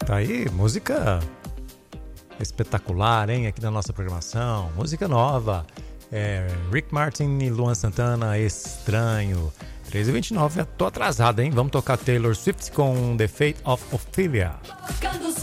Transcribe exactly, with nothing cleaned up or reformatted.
Tá aí, música espetacular, hein? Aqui na nossa programação. Música nova. É, Rick Martin e Luan Santana, Estranho. três e vinte e nove, tô atrasado, hein? Vamos tocar Taylor Swift com The Fate of Ophelia.